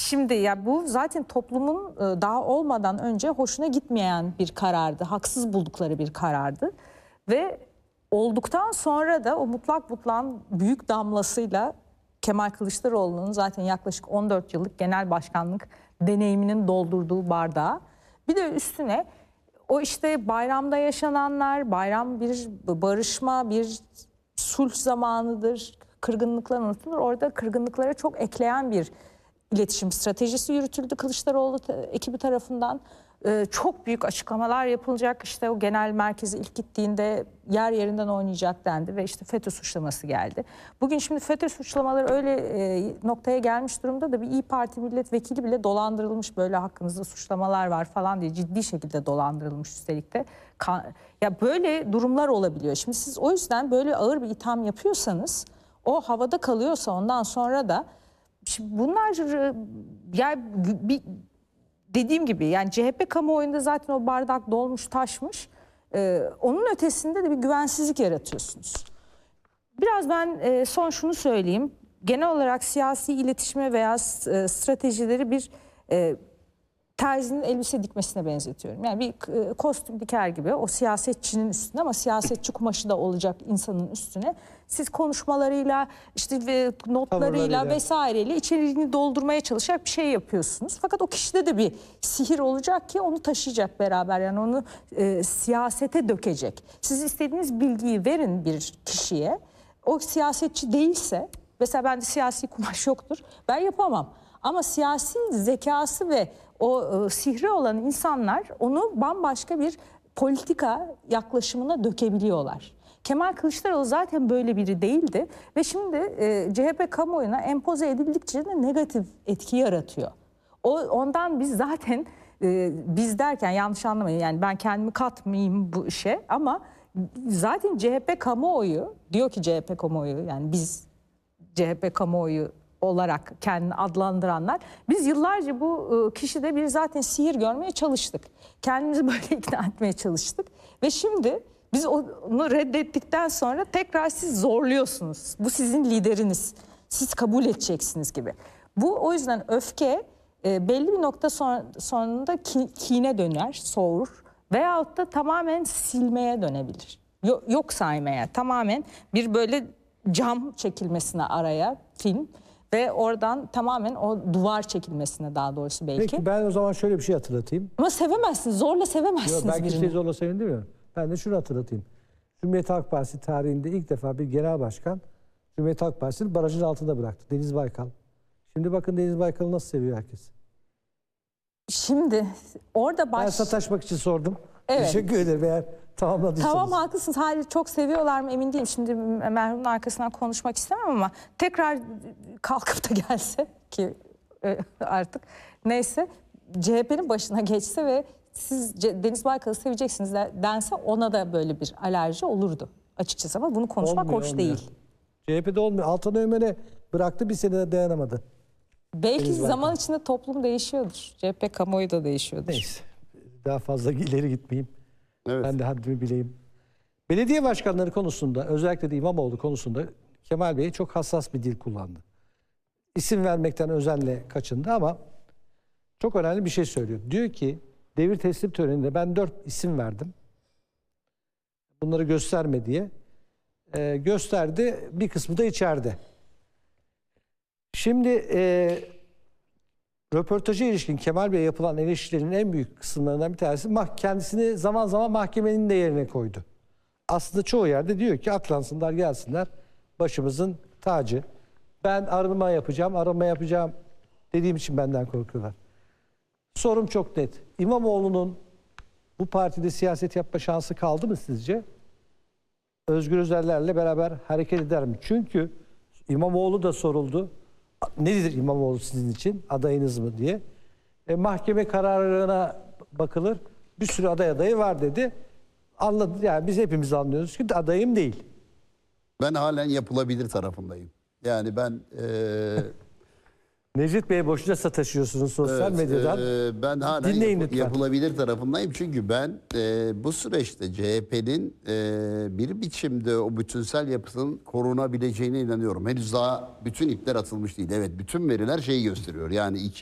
Şimdi ya bu zaten toplumun daha olmadan önce hoşuna gitmeyen bir karardı. Haksız buldukları bir karardı. Ve olduktan sonra da o mutlağın büyük damlasıyla Kemal Kılıçdaroğlu'nun zaten yaklaşık 14 yıllık genel başkanlık deneyiminin doldurduğu bardağı. Bir de üstüne o işte bayramda yaşananlar, bayram bir barışma, bir sulh zamanıdır, kırgınlıklar unutulur. Orada kırgınlıklara çok ekleyen bir iletişim stratejisi yürütüldü Kılıçdaroğlu ekibi tarafından. Çok büyük açıklamalar yapılacak. İşte o genel merkezi ilk gittiğinde yer yerinden oynayacak dendi ve işte FETÖ suçlaması geldi. Bugün şimdi FETÖ suçlamaları öyle noktaya gelmiş durumda da bir İYİ Parti milletvekili bile dolandırılmış, böyle hakkınızda suçlamalar var falan diye ciddi şekilde dolandırılmış üstelik de. Ya böyle durumlar olabiliyor. Şimdi siz o yüzden böyle ağır bir itham yapıyorsanız, o havada kalıyorsa ondan sonra da şimdi bunlar yani dediğim gibi yani CHP kamuoyunda zaten o bardak dolmuş taşmış. Onun ötesinde de bir güvensizlik yaratıyorsunuz. Biraz ben son şunu söyleyeyim. Genel olarak siyasi iletişime veya stratejileri bir terzinin elbise dikmesine benzetiyorum. Yani bir kostüm diker gibi o siyasetçinin üstüne, ama siyasetçi kumaşı da olacak insanın üstüne. Siz konuşmalarıyla, işte notlarıyla vesaireyle içeriğini doldurmaya çalışarak bir şey yapıyorsunuz. Fakat o kişide de bir sihir olacak ki onu taşıyacak beraber, yani onu siyasete dökecek. Siz istediğiniz bilgiyi verin bir kişiye. O siyasetçi değilse, mesela bende siyasi kumaş yoktur, ben yapamam. Ama siyasi zekası ve o sihri olan insanlar onu bambaşka bir politika yaklaşımına dökebiliyorlar. Kemal Kılıçdaroğlu zaten böyle biri değildi ve şimdi CHP kamuoyuna empoze edildikçe de negatif etki yaratıyor. Ondan biz zaten biz derken yanlış anlamayın, yani ben kendimi katmayayım bu işe, ama zaten CHP kamuoyu diyor ki, CHP kamuoyu, yani biz CHP kamuoyu olarak kendini adlandıranlar, biz yıllarca bu kişide bir zaten sihir görmeye çalıştık. Kendimizi böyle ikna etmeye çalıştık ve şimdi biz onu reddettikten sonra tekrar siz zorluyorsunuz. Bu sizin lideriniz. Siz kabul edeceksiniz gibi. Bu o yüzden öfke belli bir nokta sonunda kine döner, soğur veyahut da tamamen silmeye dönebilir. Yok saymaya, tamamen bir böyle cam çekilmesine araya film ve oradan tamamen o duvar çekilmesine, daha doğrusu belki. Peki ben o zaman şöyle bir şey hatırlatayım. Ama sevemezsiniz, zorla sevemezsiniz. Yok, ben kimseyi zorla sevin demiyorum. Ben de şunu hatırlatayım. Cumhuriyet Halk Partisi tarihinde ilk defa bir genel başkan Cumhuriyet Halk Partisi'ni barajın altında bıraktı. Deniz Baykal. Şimdi bakın Deniz Baykal'ı nasıl seviyor herkes. Şimdi orada Ben sataşmak için sordum. Evet. Teşekkür ederim eğer tamamladıysanız. Tamam, haklısınız. Hayır, çok seviyorlar mı emin değilim. Şimdi merhumun arkasından konuşmak istemem ama tekrar kalkıp da gelse ki artık neyse, CHP'nin başına geçse ve siz Deniz Baykal'ı seveceksiniz dense, ona da böyle bir alerji olurdu açıkçası, ama bunu konuşmak hoş değil. CHP'de olmuyor. Altan Ömer'e bıraktı, bir senede dayanamadı. Belki zaman içinde toplum değişiyordur. CHP kamuoyu da değişiyordur. Neyse. Daha fazla ileri gitmeyeyim. Evet. Ben de haddimi bileyim. Belediye başkanları konusunda, özellikle de İmamoğlu konusunda Kemal Bey çok hassas bir dil kullandı. İsim vermekten özenle kaçındı ama çok önemli bir şey söylüyor. Diyor ki devir teslim töreninde ben 4 isim verdim. Bunları gösterme diye. Gösterdi. Bir kısmı da içeride. Şimdi röportaja ilişkin Kemal Bey'e yapılan eleştirilerin en büyük kısımlarından bir tanesi kendisini zaman zaman mahkemenin de yerine koydu. Aslında çoğu yerde diyor ki aklansınlar gelsinler, başımızın tacı. Ben arama yapacağım dediğim için benden korkuyorlar. Sorum çok net. İmamoğlu'nun bu partide siyaset yapma şansı kaldı mı sizce? Özgür Özeller'le beraber hareket eder mi? Çünkü İmamoğlu da soruldu. Nedir İmamoğlu sizin için? Adayınız mı diye. Mahkeme kararına bakılır. Bir sürü adayı var dedi. Anladı, yani biz hepimiz anlıyoruz ki adayım değil. Ben halen yapılabilir tarafındayım. Yani ben Necdet Bey'e boşuna sataşıyorsunuz sosyal medyadan. Ben halen yapılabilir tarafındayım. Çünkü ben bu süreçte CHP'nin bir biçimde o bütünsel yapısının korunabileceğine inanıyorum. Henüz daha bütün ipler atılmış değil. Evet, bütün veriler şeyi gösteriyor. Yani